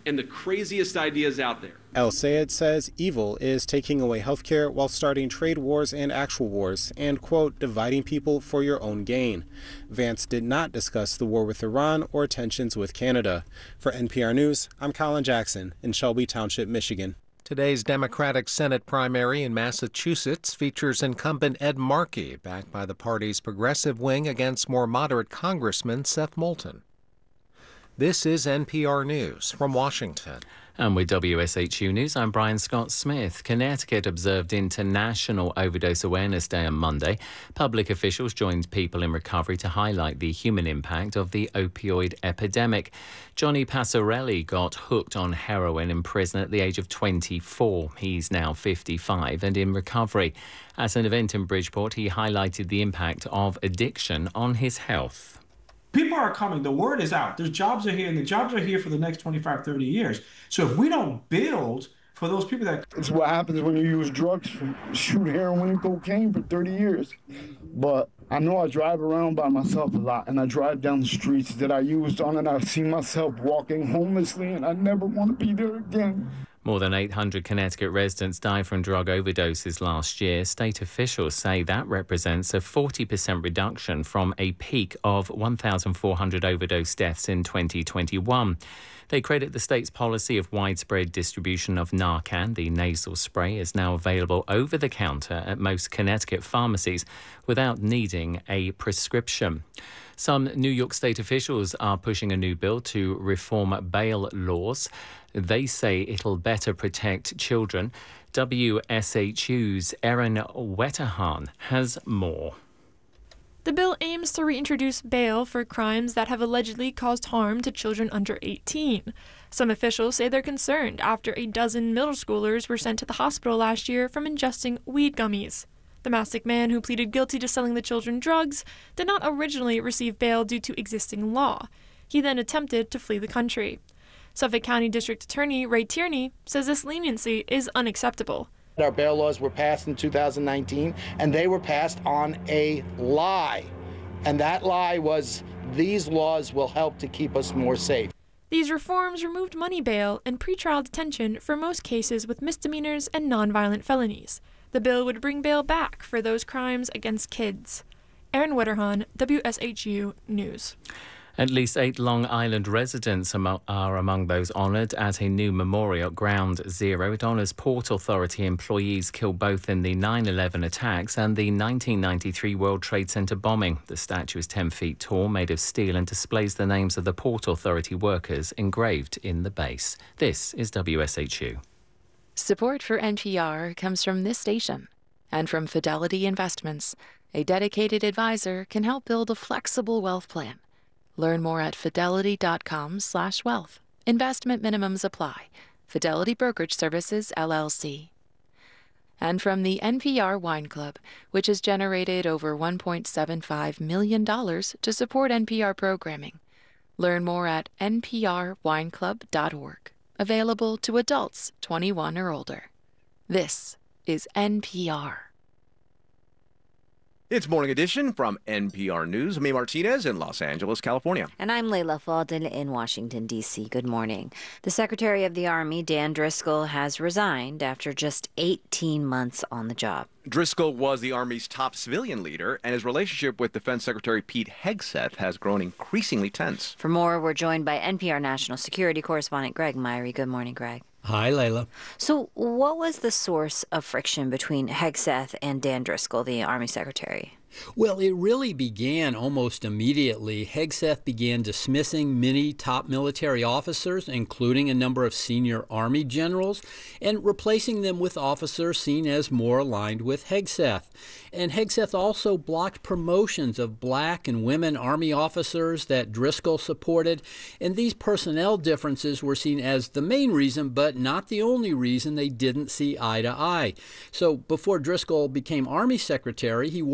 and the craziest ideas out there. El-Sayed says evil is taking away health care while starting trade wars and actual wars and, quote, dividing people for your own gain. Vance did not discuss the war with Iran or tensions with Canada. For NPR News, I'm Colin Jackson in Shelby Township, Michigan. Today's Democratic Senate primary in Massachusetts features incumbent Ed Markey, backed by the party's progressive wing against more moderate Congressman Seth Moulton. This is NPR News from Washington. And with WSHU News, I'm Brian Scott Smith. Connecticut observed International Overdose Awareness Day on Monday. Public officials joined people in recovery to highlight the human impact of the opioid epidemic. Johnny Passarelli got hooked on heroin in prison at the age of 24. He's now 55 and in recovery. At an event in Bridgeport, he highlighted the impact of addiction on his health. People are coming. The word is out. There's jobs are here, and the jobs are here for the next 25, 30 years. So if we don't build for those people that... It's what happens when you use drugs, shoot heroin and cocaine for 30 years. But I know I drive around by myself a lot, and I drive down the streets that I used on, and I see myself walking homelessly, and I never want to be there again. More than 800 Connecticut residents died from drug overdoses last year. State officials say that represents a 40% reduction from a peak of 1,400 overdose deaths in 2021. They credit the state's policy of widespread distribution of Narcan. The nasal spray is now available over the counter at most Connecticut pharmacies without needing a prescription. Some New York State officials are pushing a new bill to reform bail laws. They say it'll better protect children. WSHU's Erin Wetterhahn has more. The bill aims to reintroduce bail for crimes that have allegedly caused harm to children under 18. Some officials say they're concerned after a dozen middle schoolers were sent to the hospital last year from ingesting weed gummies. The Mastic man who pleaded guilty to selling the children drugs did not originally receive bail due to existing law. He then attempted to flee the country. Suffolk County District Attorney Ray Tierney says this leniency is unacceptable. Our bail laws were passed in 2019, and they were passed on a lie. And that lie was these laws will help to keep us more safe. These reforms removed money bail and pretrial detention for most cases with misdemeanors and nonviolent felonies. The bill would bring bail back for those crimes against kids. Erin Wetterhahn, WSHU News. At least 8 Long Island residents are among those honoured at a new memorial at Ground Zero. It honours Port Authority employees killed both in the 9/11 attacks and the 1993 World Trade Center bombing. The statue is 10 feet tall, made of steel, and displays the names of the Port Authority workers engraved in the base. This is WSHU. Support for NPR comes from this station and from Fidelity Investments. A dedicated advisor can help build a flexible wealth plan. Learn more at fidelity.com/wealth. Investment minimums apply. Fidelity Brokerage Services, LLC. And from the NPR Wine Club, which has generated over $1.75 million to support NPR programming. Learn more at nprwineclub.org. Available to adults 21 or older. This is NPR. It's Morning Edition from NPR News. I'm May Martinez in Los Angeles, California. And I'm Layla Fadel in Washington, D.C. Good morning. The Secretary of the Army, Dan Driscoll, has resigned after just 18 months on the job. Driscoll was the Army's top civilian leader, and his relationship with Defense Secretary Pete Hegseth has grown increasingly tense. For more, we're joined by NPR National Security Correspondent Greg Myrie. Good morning, Greg. Hi, Layla. So what was the source of friction between Hegseth and Dan Driscoll, the Army Secretary? Well, it really began almost immediately. Hegseth began dismissing many top military officers, including a number of senior Army generals, and replacing them with officers seen as more aligned with Hegseth. And Hegseth also blocked promotions of black and women Army officers that Driscoll supported, and these personnel differences were seen as the main reason, but not the only reason they didn't see eye to eye. So before Driscoll became Army Secretary, he worked in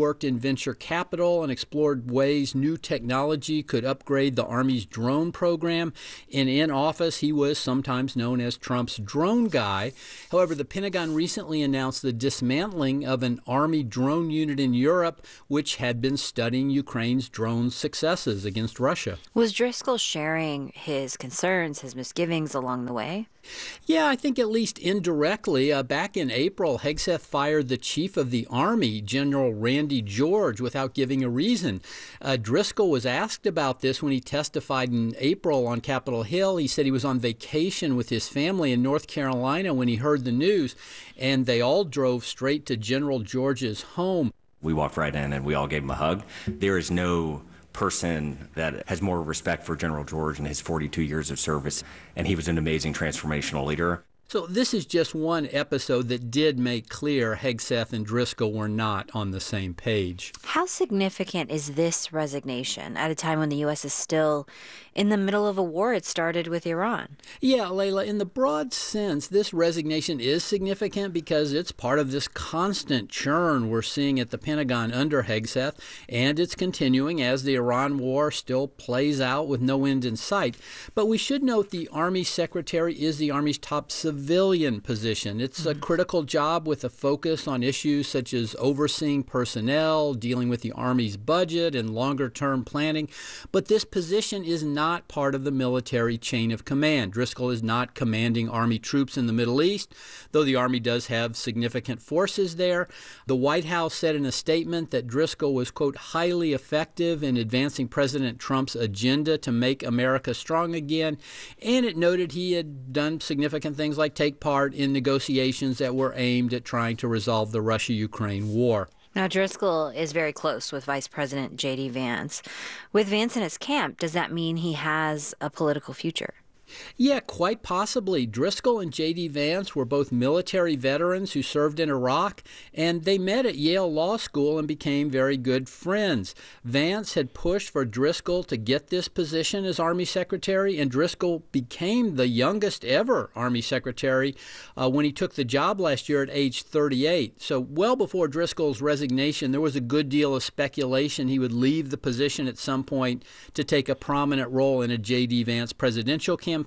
venture capital and explored ways new technology could upgrade the Army's drone program. And in office, he was sometimes known as Trump's drone guy. However, the Pentagon recently announced the dismantling of an Army drone unit in Europe, which had been studying Ukraine's drone successes against Russia. Was Driscoll sharing his concerns, his misgivings along the way? Yeah, I think at least indirectly. Back in April, Hegseth fired the chief of the Army, General Randy George, without giving a reason. Driscoll was asked about this when he testified in April on Capitol Hill. He said he was on vacation with his family in North Carolina when he heard the news, and they all drove straight to General George's home. We walked right in and we all gave him a hug. There is no person that has more respect for General George and his 42 years of service, and he was an amazing transformational leader. So this is just one episode that did make clear Hegseth and Driscoll were not on the same page. How significant is this resignation at a time when the U.S. is still in the middle of a war it started with Iran? Yeah, Layla, in the broad sense, this resignation is significant because it's part of this constant churn we're seeing at the Pentagon under Hegseth, and it's continuing as the Iran war still plays out with no end in sight. But we should note the Army Secretary is the Army's top civilian position. It's a critical job with a focus on issues such as overseeing personnel, dealing with the Army's budget and longer-term planning. But this position is not part of the military chain of command. Driscoll is not commanding Army troops in the Middle East, though the Army does have significant forces there. The White House said in a statement that Driscoll was, quote, highly effective in advancing President Trump's agenda to make America strong again, and it noted he had done significant things like take part in negotiations that were aimed at trying to resolve the Russia-Ukraine war. Now, Driscoll is very close with Vice President J.D. Vance. With Vance in his camp, does that mean he has a political future? Yeah, quite possibly. Driscoll and J.D. Vance were both military veterans who served in Iraq, and they met at Yale Law School and became very good friends. Vance had pushed for Driscoll to get this position as Army Secretary, and Driscoll became the youngest ever Army Secretary when he took the job last year at age 38. So well before Driscoll's resignation, there was a good deal of speculation he would leave the position at some point to take a prominent role in a J.D. Vance presidential campaign.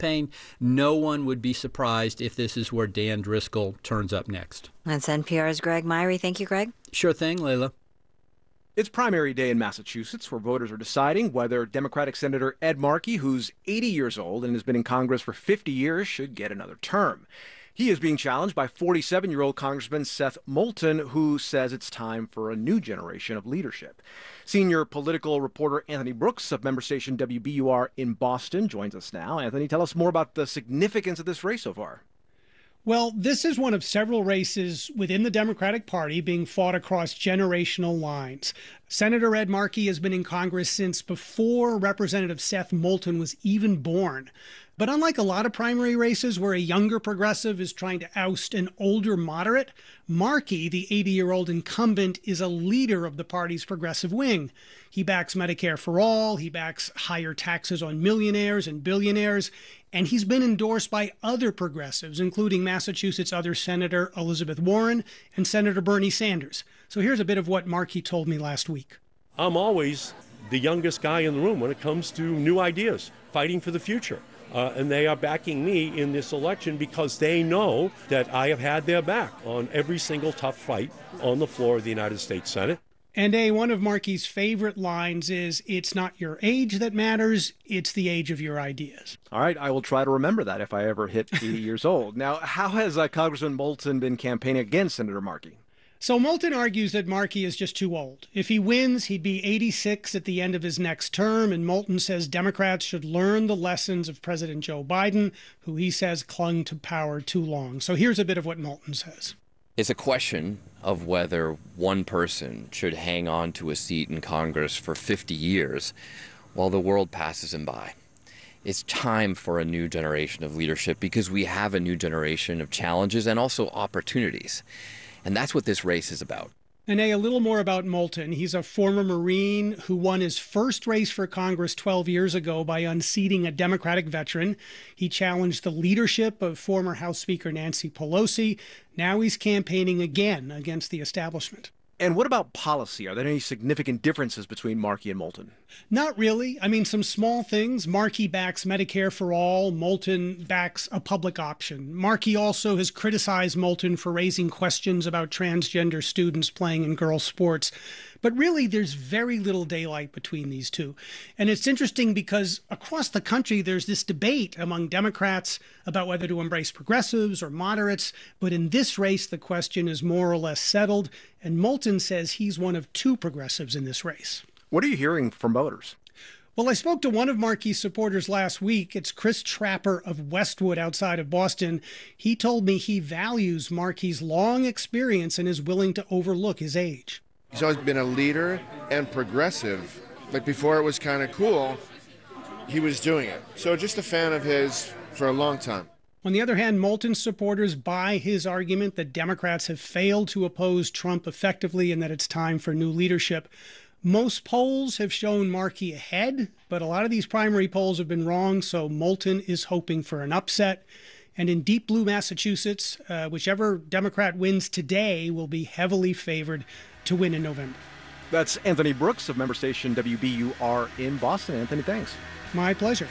No one would be surprised if this is where Dan Driscoll turns up next. That's NPR's Greg Myrie. Thank you, Greg. Sure thing, Layla. It's primary day in Massachusetts, where voters are deciding whether Democratic Senator Ed Markey, who's 80 years old and has been in Congress for 50 years, should get another term. He is being challenged by 47-year-old Congressman Seth Moulton, who says it's time for a new generation of leadership. Senior political reporter Anthony Brooks of member station WBUR in Boston joins us now. Anthony, tell us more about the significance of this race so far. Well, this is one of several races within the Democratic Party being fought across generational lines. Senator Ed Markey has been in Congress since before Representative Seth Moulton was even born. But unlike a lot of primary races where a younger progressive is trying to oust an older moderate, Markey, the 80-year-old incumbent, is a leader of the party's progressive wing. He backs Medicare for all, he backs higher taxes on millionaires and billionaires, and he's been endorsed by other progressives, including Massachusetts other Senator Elizabeth Warren and Senator Bernie Sanders. So here's a bit of what Markey told me last week. I'm always the youngest guy in the room when it comes to new ideas, fighting for the future. And they are backing me in this election because they know that I have had their back on every single tough fight on the floor of the United States Senate. And one of Markey's favorite lines is, "It's not your age that matters, it's the age of your ideas." All right, I will try to remember that if I ever hit 80 years old. Now, how has Congressman Moulton been campaigning against Senator Markey? So Moulton argues that Markey is just too old. If he wins, he'd be 86 at the end of his next term, and Moulton says Democrats should learn the lessons of President Joe Biden, who he says clung to power too long. So here's a bit of what Moulton says. It's a question of whether one person should hang on to a seat in Congress for 50 years while the world passes him by. It's time for a new generation of leadership because we have a new generation of challenges and also opportunities. And that's what this race is about. And a little more about Moulton. He's a former Marine who won his first race for Congress 12 years ago by unseating a Democratic veteran. He challenged the leadership of former House Speaker Nancy Pelosi. Now he's campaigning again against the establishment. And what about policy? Are there any significant differences between Markey and Moulton? Not really. I mean, some small things. Markey backs Medicare for all. Moulton backs a public option. Markey also has criticized Moulton for raising questions about transgender students playing in girls' sports. But really, there's very little daylight between these two. And it's interesting because across the country, there's this debate among Democrats about whether to embrace progressives or moderates. But in this race, the question is more or less settled. And Moulton says he's one of two progressives in this race. What are you hearing from voters? Well, I spoke to one of Markey's supporters last week. It's Chris Trapper of Westwood outside of Boston. He told me he values Markey's long experience and is willing to overlook his age. He's always been a leader and progressive. Like before it was kind of cool, he was doing it. So just a fan of his for a long time. On the other hand, Moulton supporters buy his argument that Democrats have failed to oppose Trump effectively and that it's time for new leadership. Most polls have shown Markey ahead, but a lot of these primary polls have been wrong, so Moulton is hoping for an upset. And in deep blue Massachusetts, whichever Democrat wins today will be heavily favored to win in November. That's Anthony Brooks of member station WBUR in Boston. Anthony, thanks. My pleasure.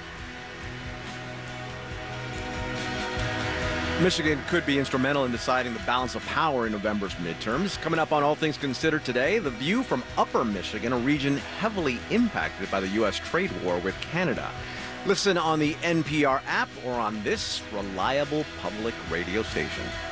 Michigan could be instrumental in deciding the balance of power in November's midterms. Coming up on All Things Considered today, the view from Upper Michigan, a region heavily impacted by the U.S. trade war with Canada. Listen on the NPR app or on this reliable public radio station.